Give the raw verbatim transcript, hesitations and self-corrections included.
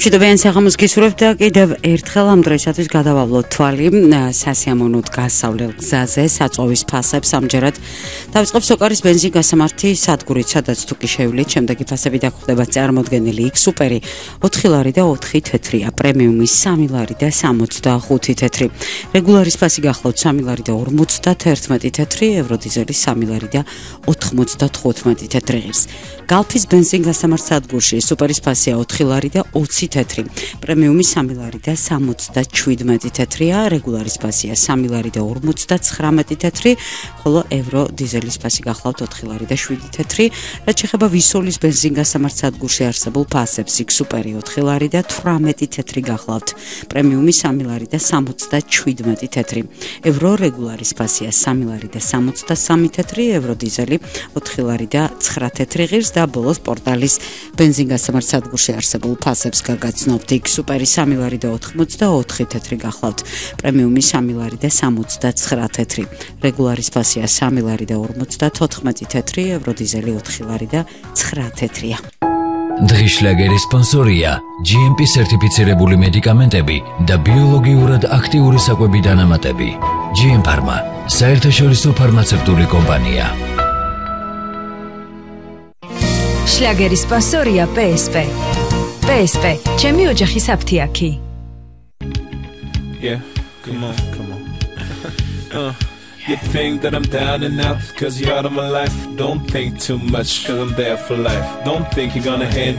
მშვიდობიან საღამოს გისურვებთ და კიდევ ერთხელ ამ დროისათვის გადავავლოთ თვალი სასიამოვნოდ გასავლელ გზაზე საწვავის ფასებს ამჯერად დავიწყებს ოკარის ბენზინ გასამართი სადგურით, სადაც თუ კი შევლით, შემდეგი ფასები დაგხვდება წარმოდგენილი იქ სუპერი ოთხი ლარი და ოთხი თეთრია, პრემიუმი სამი ლარი და სამოცდახუთი თეთრი, რეგულარის ფასი გახლავთ სამი ლარი და ორმოცდაერთმეტი თეთრი, ევროდიზელი სამი ლარი და ოთხმოცდათხუთმეტი თეთრი ღირს. Galpis benzin გასამართ სადგურში სუპერის ფასია ოთხი ლარი და ოცი თეთრი, პრემიუმი სამი ლარი და სამოცდაშვიდმეტი თეთრია, რეგულარის ფასია სამი ლარი და ორმოცდაცხრამეტი თეთრი, ხოლო ევრო დიზელის ფასი გახლავთ ოთხი ლარი და შვიდი თეთრი. რაც შეეხება ვისოლის ბენზინ გასამართ სადგურში არსებულ ფასებს, იქ სუპერი ოთხი ლარი და თვრამეტი თეთრი გახლავთ, პრემიუმი სამი ლარი და სამოცდაშვიდმეტი თეთრი, ევრო რეგულარის ფასია სამი ლარი და სამოცდასამი თეთრი, ევრო დიზელი ოთხი ლარი და ცხრა თეთრი ღირს და ბოლოს პორტალის ბენზინ გასამართ სადგურში არსებულ ფასებს გაგაცნობთ. იქ სუპერი სამი ლარი და ოთხმოცდაოთხი თეთრი გახლავთ, პრემიუმი სამი ლარი და სამოცდაცხრა თეთრი, რეგულარის ფასია სამი ლარი და ორმოცდათოთხმეტი თეთრი, ევრო დიზელი ოთხი ლარი და ცხრა თეთრია. დღის შლაგერის სპონსორია ჯი ემ პი სერტიფიცირებული მედიკამენტები და ბიოლოგიურად აქტიური საკვები დანამატები. ჯი ემ Pharma, საერთაშორისო ფარმაცევტული კომპანია. შლაგერის სპონსორია პე ეს პე. პე ეს პე, ჩემი ოჯახის აფთიაქი. Yeah, come on, come on. uh, you think that I'm down and out, cause you're out of my life. Don't think too much, cause I'm there for life. Don't think you're gonna hand